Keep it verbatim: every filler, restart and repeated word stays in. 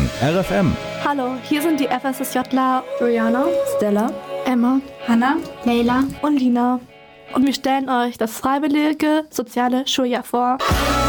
von R F M. Hallo, hier sind die FSSJler Juliana, Stella, Emma, Hannah, Leila und Lina. Und wir stellen euch das freiwillige soziale Schuljahr vor.